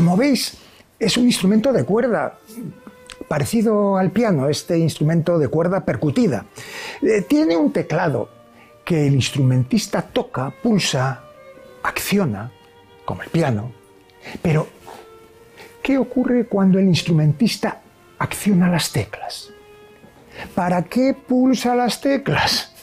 Como veis, es un instrumento de cuerda, parecido al piano, este instrumento de cuerda percutida. Tiene un teclado que el instrumentista toca, pulsa, acciona, como el piano. Pero, ¿qué ocurre cuando el instrumentista acciona las teclas? ¿Para qué pulsa las teclas?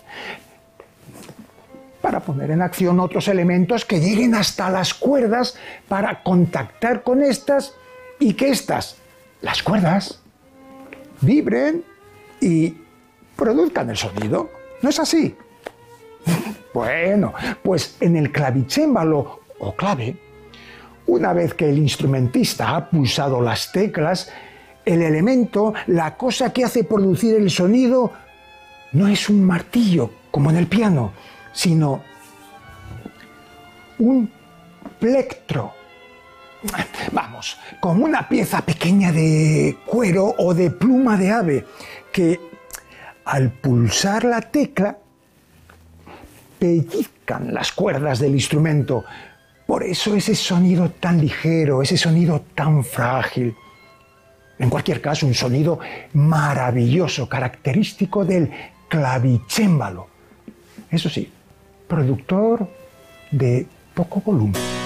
Para poner en acción otros elementos que lleguen hasta las cuerdas para contactar con estas y que estas, las cuerdas, vibren y produzcan el sonido. ¿No es así? Bueno, pues en el clavicémbalo o clave, una vez que el instrumentista ha pulsado las teclas, el elemento, la cosa que hace producir el sonido, no es un martillo, como en el piano, sino un plectro. Vamos, como una pieza pequeña de cuero o de pluma de ave, que al pulsar la tecla, pellizcan las cuerdas del instrumento. Por eso ese sonido tan ligero, ese sonido tan frágil. En cualquier caso, un sonido maravilloso, característico del clavicémbalo. Eso sí, productor de poco volumen.